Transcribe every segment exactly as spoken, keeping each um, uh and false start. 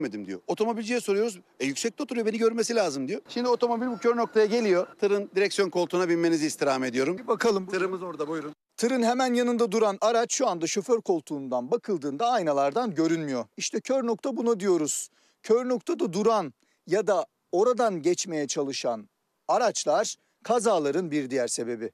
diyor. Otomobilciye soruyoruz. E yüksekte oturuyor, beni görmesi lazım diyor. Şimdi otomobil bu kör noktaya geliyor. Tırın direksiyon koltuğuna binmenizi istirham ediyorum. Bir bakalım. Tırımız orada, buyurun. Tırın hemen yanında duran araç şu anda şoför koltuğundan bakıldığında aynalardan görünmüyor. İşte kör nokta buna diyoruz. Kör noktada duran ya da oradan geçmeye çalışan araçlar kazaların bir diğer sebebi.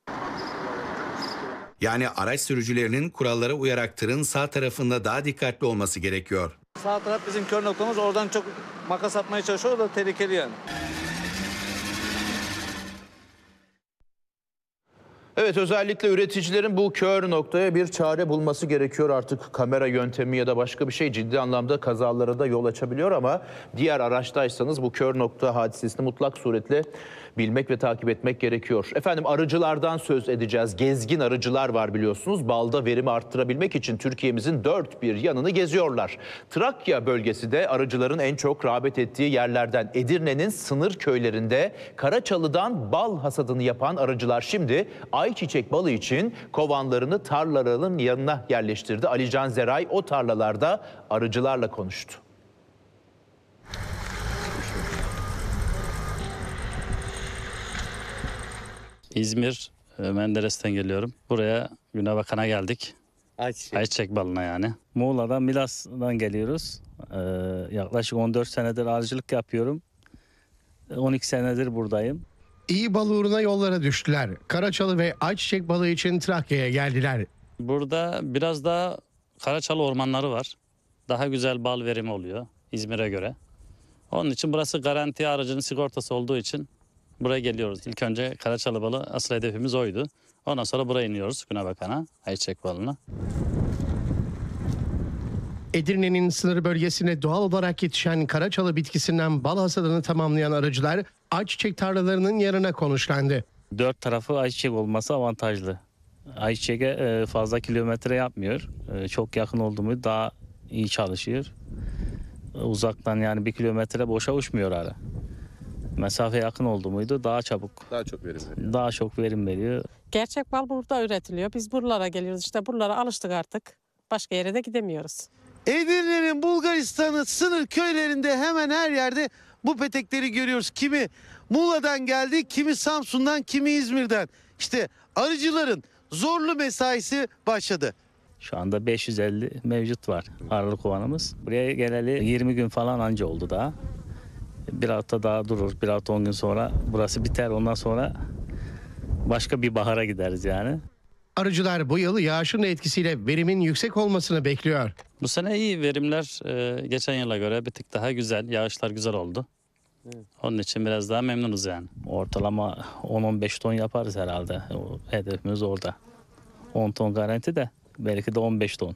Yani araç sürücülerinin kurallara uyarak tırın sağ tarafında daha dikkatli olması gerekiyor. Sağ taraf bizim kör noktamız, oradan çok makas atmaya çalışıyor, o da tehlikeli yani. Evet, özellikle üreticilerin bu kör noktaya bir çare bulması gerekiyor. Artık kamera yöntemi ya da başka bir şey ciddi anlamda kazalara da yol açabiliyor ama diğer araçtaysanız bu kör nokta hadisesini mutlak suretle bilmek ve takip etmek gerekiyor. Efendim, arıcılardan söz edeceğiz. Gezgin arıcılar var biliyorsunuz. Balda verimi arttırabilmek için Türkiye'mizin dört bir yanını geziyorlar. Trakya bölgesi de arıcıların en çok rağbet ettiği yerlerden. Edirne'nin sınır köylerinde Karaçalı'dan bal hasadını yapan arıcılar şimdi ayçiçek balı için kovanlarını tarlaların yanına yerleştirdi. Ali Can Zeray o tarlalarda arıcılarla konuştu. İzmir, Menderes'ten geliyorum. Buraya Günebakan'a geldik. Ayçiçek. Ayçiçek balına yani. Muğla'dan, Milas'tan geliyoruz. Ee, yaklaşık on dört senedir arıcılık yapıyorum. on iki senedir buradayım. İyi bal uğruna yollara düştüler. Karaçalı ve ayçiçek balığı için Trakya'ya geldiler. Burada biraz daha Karaçalı ormanları var. Daha güzel bal verimi oluyor İzmir'e göre. Onun için burası garanti aracının sigortası olduğu için buraya geliyoruz. İlk önce Karaçalı balı, asıl hedefimiz oydu. Ondan sonra buraya iniyoruz Günebakan'a, ayçiçek balına. Edirne'nin sınır bölgesine doğal olarak yetişen Karaçalı bitkisinden bal hasadını tamamlayan arıcılar ayçiçek tarlalarının yanına konuşlandı. Dört tarafı ayçiçek olması avantajlı. Ayçiçeğe fazla kilometre yapmıyor. Çok yakın olduğumuz daha iyi çalışıyor. Uzaktan yani bir kilometre boşa uçmuyor arı. Mesafe yakın oldu muydu daha çabuk. Daha çok verim veriyor. Daha çok verim veriyor. Gerçek bal burada üretiliyor. Biz buralara geliyoruz, işte buralara alıştık artık. Başka yere de gidemiyoruz. Edirne'nin Bulgaristan'ın sınır köylerinde hemen her yerde bu petekleri görüyoruz. Kimi Muğla'dan geldi, kimi Samsun'dan, kimi İzmir'den. İşte arıcıların zorlu mesaisi başladı. Şu anda beş yüz elli mevcut var arılı kovanımız. Buraya geleli yirmi gün falan anca oldu daha. Bir hafta daha durur, bir hafta on gün sonra burası biter. Ondan sonra başka bir bahara gideriz yani. Arıcılar bu yıl yağışın etkisiyle verimin yüksek olmasını bekliyor. Bu sene iyi verimler, e, geçen yıla göre bir tık daha güzel. Yağışlar güzel oldu. Evet. Onun için biraz daha memnunuz yani. Ortalama on on beş ton yaparız herhalde. O hedefimiz orada. on ton garanti de belki de on beş ton.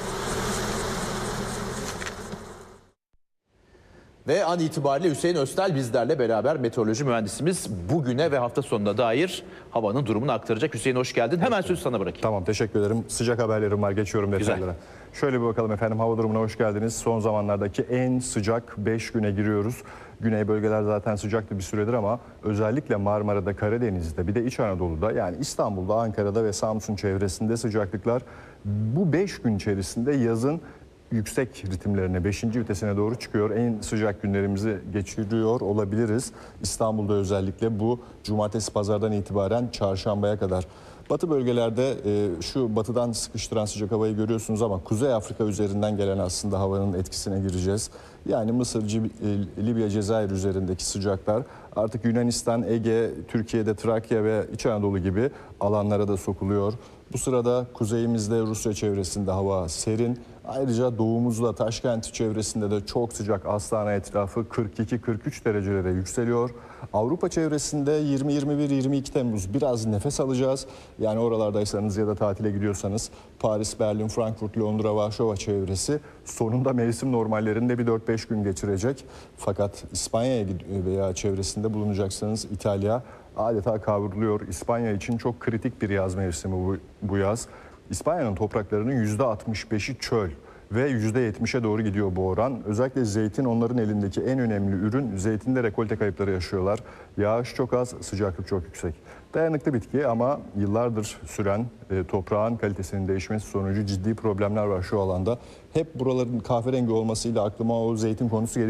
Ve an itibariyle Hüseyin Öztel bizlerle beraber, meteoroloji mühendisimiz, bugüne ve hafta sonuna dair havanın durumunu aktaracak. Hüseyin, hoş geldin. Hemen sözü sana bırakayım. Tamam, teşekkür ederim. Sıcak haberlerim var. Geçiyorum detaylara. Şöyle bir bakalım efendim, hava durumuna hoş geldiniz. Son zamanlardaki en sıcak beş güne giriyoruz. Güney bölgeler zaten sıcaktı bir süredir ama özellikle Marmara'da, Karadeniz'de, bir de İç Anadolu'da, yani İstanbul'da, Ankara'da ve Samsun çevresinde sıcaklıklar bu beş gün içerisinde yazın yüksek ritimlerine, beşinci vitesine doğru çıkıyor. En sıcak günlerimizi geçiriyor olabiliriz. İstanbul'da özellikle bu cumartesi pazardan itibaren çarşambaya kadar. Batı bölgelerde e, şu batıdan sıkıştıran sıcak havayı görüyorsunuz ama Kuzey Afrika üzerinden gelen aslında havanın etkisine gireceğiz. Yani Mısır, Cib e, Libya, Cezayir üzerindeki sıcaklar artık Yunanistan, Ege, Türkiye'de Trakya ve İç Anadolu gibi alanlara da sokuluyor. Bu sırada kuzeyimizde Rusya çevresinde hava serin. Ayrıca doğumuzda Taşkent çevresinde de çok sıcak, Astana etrafı kırk iki kırk üç derecelere yükseliyor. Avrupa çevresinde yirmi yirmi bir yirmi iki Temmuz biraz nefes alacağız. Yani oralardaysanız ya da tatile gidiyorsanız Paris, Berlin, Frankfurt, Londra, Varşova çevresi sonunda mevsim normallerinde bir dört beş gün geçirecek. Fakat İspanya'ya veya çevresinde bulunacaksanız İtalya adeta kavruluyor. İspanya için çok kritik bir yaz mevsimi bu, bu yaz. İspanya'nın topraklarının yüzde altmış beşi çöl ve yüzde yetmişe doğru gidiyor bu oran. Özellikle zeytin onların elindeki en önemli ürün. Zeytinde rekolte kayıpları yaşıyorlar. Yağış çok az, sıcaklık çok yüksek. Dayanıklı bitki ama yıllardır süren e, toprağın kalitesinin değişmesi sonucu ciddi problemler var şu alanda. Hep buraların kahverengi olmasıyla aklıma o zeytin konusu geliyor.